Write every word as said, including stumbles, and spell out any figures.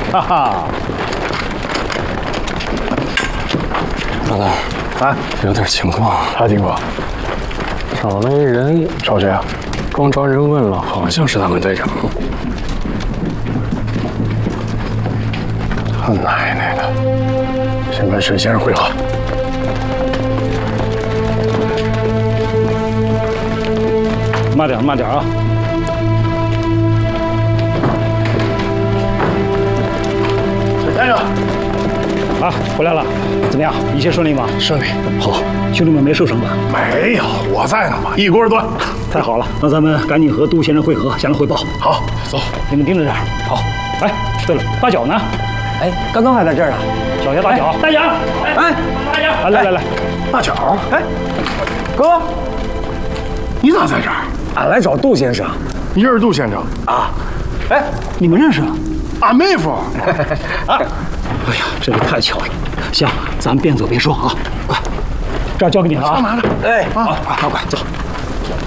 哈哈。 老大，啊，有点情况。 啥情况？ 找了一人， 找谁啊？ 刚找人问了，好像是他们队长。 他奶奶的！先跟沈先生会合。慢点，慢点啊！沈先生，啊，回来了，怎么样？一切顺利吗？ 顺利。 好，兄弟们没受伤吧？没有，我在呢嘛，一锅端。太好了，那咱们赶紧和杜先生会合，向他汇报。好，走，你们盯着点。好。哎，对了，大脚呢？ 哎，刚刚还在这儿呢。 脚下大脚，大脚，哎，大脚，来来来，大脚，哎， 哥， 你咋在这儿？ 俺来找杜先生。 你认识杜先生啊？ 哎，你们认识啊？俺妹夫。啊！哎呀，这个太巧了。行，咱们边走边说啊，快，这交给你了啊。干嘛呢？ 哎， 啊，快快走。